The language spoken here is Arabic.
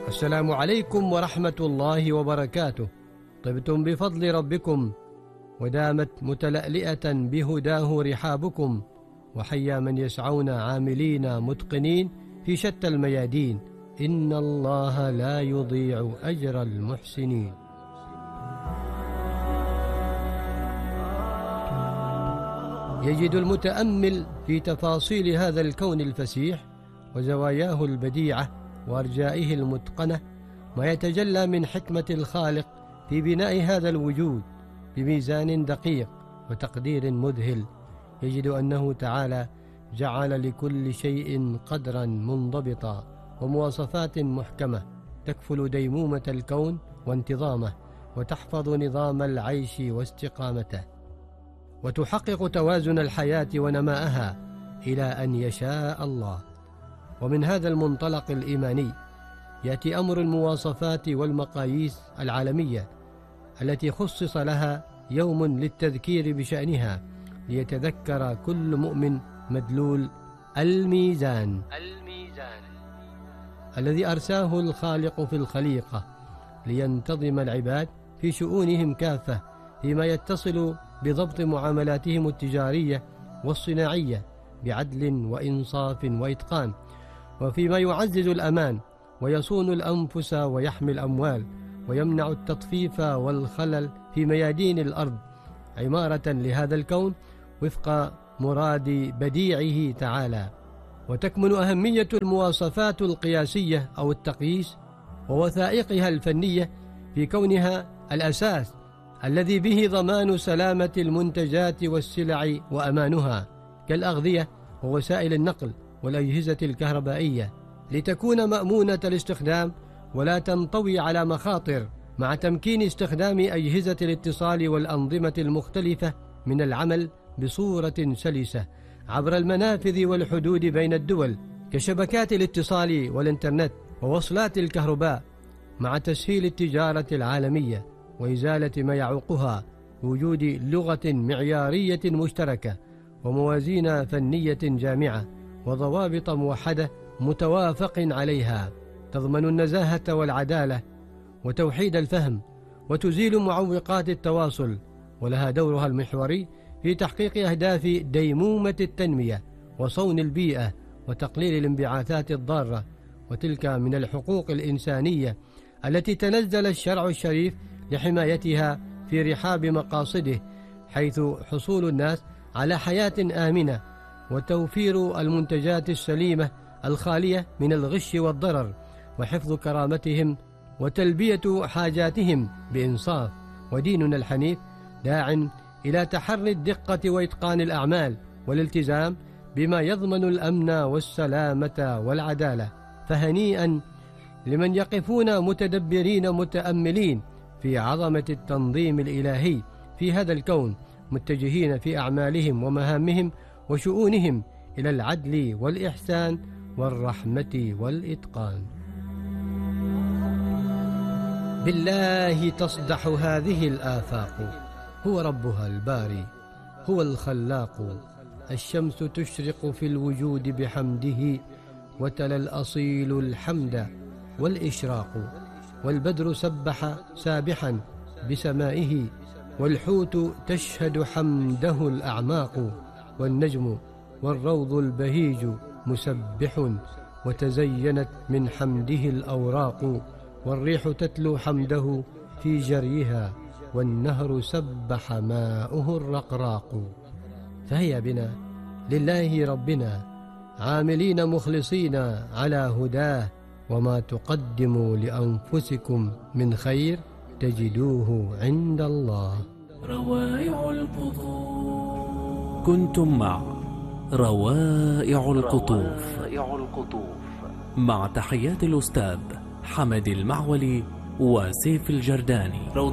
السلام عليكم ورحمة الله وبركاته. طبتم بفضل ربكم ودامت متلألئة بهداه رحابكم، وحيا من يسعون عاملين متقنين في شتى الميادين، إن الله لا يضيع أجر المحسنين. يجد المتأمل في تفاصيل هذا الكون الفسيح وزواياه البديعة وأرجائه المتقنة ما يتجلى من حكمة الخالق في بناء هذا الوجود بميزان دقيق وتقدير مذهل. يجد أنه تعالى جعل لكل شيء قدرا منضبطا ومواصفات محكمة تكفل ديمومة الكون وانتظامه، وتحفظ نظام العيش واستقامته، وتحقق توازن الحياة ونماءها إلى أن يشاء الله. ومن هذا المنطلق الإيماني يأتي أمر المواصفات والمقاييس العالمية التي خصص لها يوم للتذكير بشأنها، ليتذكر كل مؤمن مدلول الميزان الذي أرساه الخالق في الخليقة لينتظم العباد في شؤونهم كافة، فيما يتصل بضبط معاملاتهم التجارية والصناعية بعدل وإنصاف وإتقان، وفيما يعزز الأمان ويصون الأنفس ويحمي الأموال ويمنع التطفيف والخلل في ميادين الأرض، عمارة لهذا الكون وفق مراد بديعه تعالى. وتكمن أهمية المواصفات القياسية أو التقييس ووثائقها الفنية في كونها الأساس الذي به ضمان سلامة المنتجات والسلع وأمانها، كالأغذية ووسائل النقل والأجهزة الكهربائية، لتكون مأمونة الاستخدام ولا تنطوي على مخاطر، مع تمكين استخدام أجهزة الاتصال والأنظمة المختلفة من العمل بصورة سلسة عبر المنافذ والحدود بين الدول، كشبكات الاتصال والإنترنت ووصلات الكهرباء، مع تسهيل التجارة العالمية وإزالة ما يعوقها، وجود لغة معيارية مشتركة وموازين فنية جامعة وضوابط موحدة متوافق عليها تضمن النزاهة والعدالة وتوحيد الفهم وتزيل معوقات التواصل، ولها دورها المحوري في تحقيق أهداف ديمومة التنمية وصون البيئة وتقليل الانبعاثات الضارة، وتلك من الحقوق الإنسانية التي تنزل الشرع الشريف لحمايتها في رحاب مقاصده، حيث حصول الناس على حياة آمنة وتوفير المنتجات السليمة الخالية من الغش والضرر، وحفظ كرامتهم وتلبية حاجاتهم بإنصاف. وديننا الحنيف داع إلى تحري الدقة وإتقان الأعمال والالتزام بما يضمن الأمن والسلامة والعدالة، فهنيئا لمن يقفون متدبرين متأملين في عظمة التنظيم الإلهي في هذا الكون، متجهين في أعمالهم ومهامهم وشؤونهم إلى العدل والإحسان والرحمة والإتقان. بالله تصدح هذه الآفاق، هو ربها الباري، هو الخلاق. الشمس تشرق في الوجود بحمده، وتلا الأصيل الحمد والإشراق، والبدر سبح سابحا بسمائه، والحوت تشهد حمده الأعماق، والنجم والروض البهيج مسبح، وتزينت من حمده الأوراق، والريح تتلو حمده في جريها، والنهر سبح ماؤه الرقراق. فهيا بنا لله ربنا عاملين مخلصين على هداه، وما تقدموا لأنفسكم من خير تجدوه عند الله. روائع القطوف. كنتم مع روائع القطوف مع تحيات الأستاذ حمد المعولي وسيف الجرداني.